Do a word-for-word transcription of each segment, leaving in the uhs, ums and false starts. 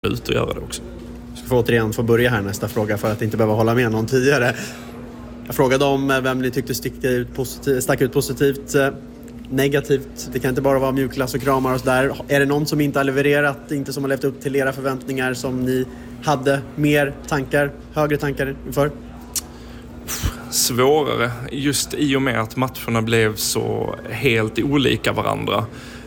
ut och göra det också. Jag ska få återigen få börja här nästa fråga för att inte behöva hålla med någon tidigare. Jag frågade om vem ni tyckte stick ut positivt, stack ut positivt, negativt. Det kan inte bara vara mjukglass och kramar och så där. Är det någon som inte har levererat, inte som har levt upp till era förväntningar, som ni hade mer tankar, högre tankar inför? Svårare, just i och med att matcherna blev så helt olika varandra.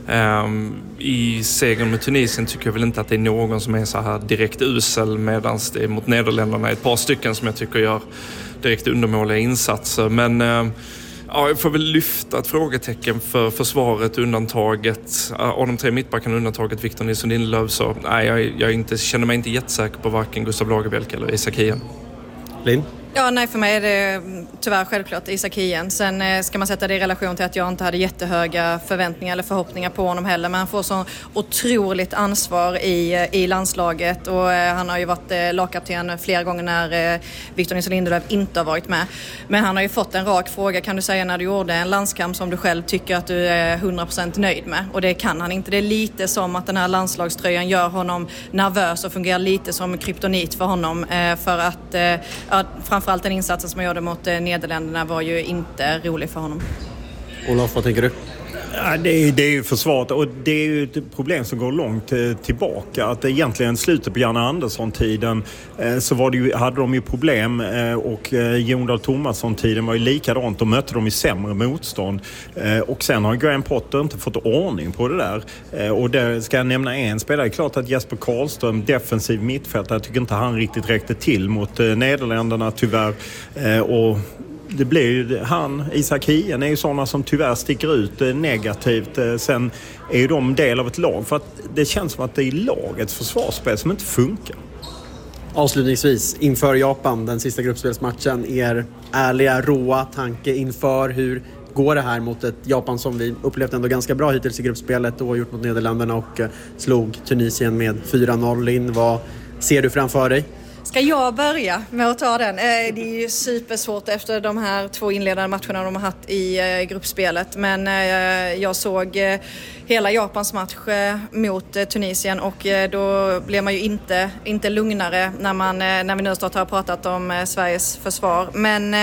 Um, I segern med Tunisien tycker jag väl inte att det är någon som är så här direkt usel, medan det är mot Nederländerna ett par stycken som jag tycker gör direkt undermåliga insatser. Men uh, ja, jag får väl lyfta ett frågetecken för försvaret, undantaget. Uh, av de tre mittbackarna undantaget Victor Nilsson Lindelöf, så nej, jag, jag inte, känner mig inte jättesäker på varken Gustav Lagerbielke eller Isak Hien. Linn? Ja, nej, för mig är det tyvärr självklart Isak Hien. Sen eh, ska man sätta det i relation till att jag inte hade jättehöga förväntningar eller förhoppningar på honom heller. Men han får så otroligt ansvar i, i landslaget. Och eh, han har ju varit eh, lagkapten flera gånger när eh, Victor Nilsson Lindelöf inte har varit med. Men han har ju fått en rak fråga, kan du säga, när du gjorde en landskamp som du själv tycker att du är hundra procent nöjd med. Och det kan han inte. Det är lite som att den här landslagströjan gör honom nervös och fungerar lite som kryptonit för honom. Eh, för att eh, ja, framförallt den insatsen som jag gjorde mot eh, Nederländerna var ju inte rolig för honom. Olof, vad tänker du? Ja, det, är, det är ju för svårt, och det är ju ett problem som går långt eh, tillbaka. Att egentligen slutet på Janne Andersson-tiden eh, så var det ju, hade de ju problem eh, och eh, Jon Dahl Tomasson-tiden var ju likadant. Då mötte de ju sämre motstånd. Eh, och sen har Graham Potter inte fått ordning på det där. Eh, och där ska jag nämna en spelare. Det är klart att Jesper Karlström, defensiv mittfältare, jag tycker inte han riktigt räckte till mot eh, Nederländerna tyvärr. Eh, och det blir ju han, Isak Hien är ju sådana som tyvärr sticker ut eh, negativt. Eh, sen är ju de del av ett lag, för att det känns som att det är lagets försvarsspel som inte funkar. Avslutningsvis, inför Japan, den sista gruppspelsmatchen, er ärliga, råa tanke inför hur går det här mot ett Japan som vi upplevt ändå ganska bra hittills i gruppspelet och gjort mot Nederländerna och eh, slog Tunisien med fyra noll in. Vad ser du framför dig? Ska jag börja med att ta den? Det är ju supersvårt efter de här två inledande matcherna de har haft i gruppspelet. Men jag såg hela Japans match mot Tunisien och då blev man ju inte, inte lugnare när, man, när vi nu stått här och pratat om Sveriges försvar. Men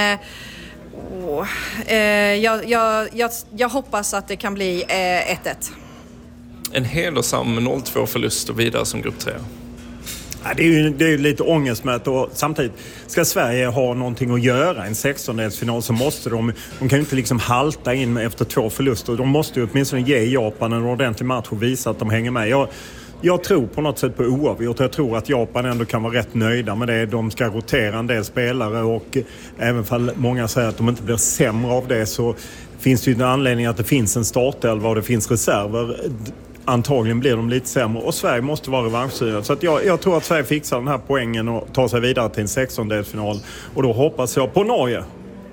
oh, jag, jag, jag, jag hoppas att det kan bli ett ett. En hedersam noll två förlust och vidare som grupp tre. Ja, det är ju det är lite ångestmätt, och samtidigt ska Sverige ha någonting att göra i en sextondelsfinal, så måste de, de kan ju inte liksom halta in efter två förluster. De måste ju åtminstone ge Japan en ordentlig match och visa att de hänger med. Jag, jag tror på något sätt på oavgjort. Jag tror att Japan ändå kan vara rätt nöjda med det. De ska rotera en del spelare, och även fall många säger att de inte blir sämre av det, så finns det ju en anledning att det finns en startelva och det finns reserver. Antagligen blir de lite sämre, och Sverige måste vara revanschsugna. Så att jag, jag tror att Sverige fixar den här poängen och tar sig vidare till en sextondelsfinal. Och då hoppas jag på Norge.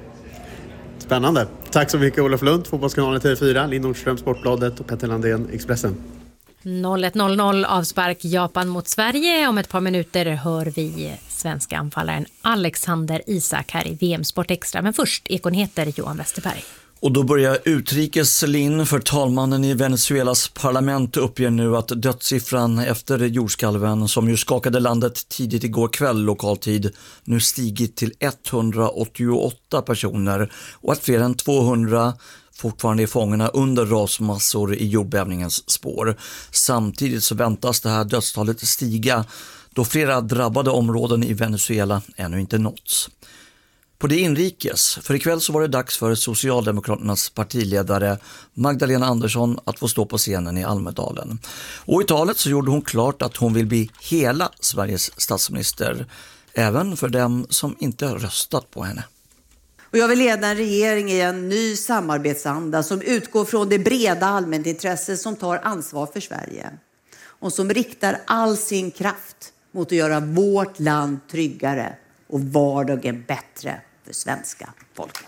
Spännande. Tack så mycket Olof Lund, Fotbollskanalen T V fyra, Linn Nordström, Sportbladet och Petter Landén, Expressen. noll ett noll noll avspark Japan mot Sverige. Om ett par minuter hör vi svenska anfallaren Alexander Isak här i V M Sport Extra. Men först Ekonheter, Johan Westerberg. Och då börjar utrikeslin, för talmannen i Venezuelas parlament uppger nu att dödssiffran efter jordskalven, som ju skakade landet tidigt igår kväll lokaltid, nu stigit till etthundraåttioåtta personer, och att fler än tvåhundra fortfarande är fångarna under rasmassor i jordbävningens spår. Samtidigt så väntas det här dödstalet stiga, då flera drabbade områden i Venezuela ännu inte nåtts. På det inrikes, för ikväll så var det dags för Socialdemokraternas partiledare Magdalena Andersson att få stå på scenen i Almedalen. Och i talet så gjorde hon klart att hon vill bli hela Sveriges statsminister, även för dem som inte röstat på henne. Och jag vill leda en regering i en ny samarbetsanda som utgår från det breda allmänintresset, som tar ansvar för Sverige och som riktar all sin kraft mot att göra vårt land tryggare och vardagen bättre för svenska folket.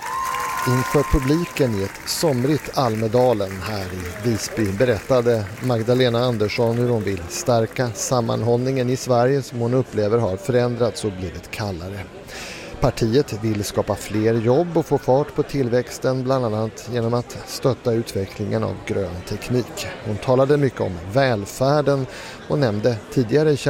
Inför publiken i ett somrigt Almedalen här i Visby berättade Magdalena Andersson hur hon vill stärka sammanhållningen i Sverige, som hon upplever har förändrats och blivit kallare. Partiet vill skapa fler jobb och få fart på tillväxten, bland annat genom att stötta utvecklingen av grön teknik. Hon talade mycket om välfärden och nämnde tidigare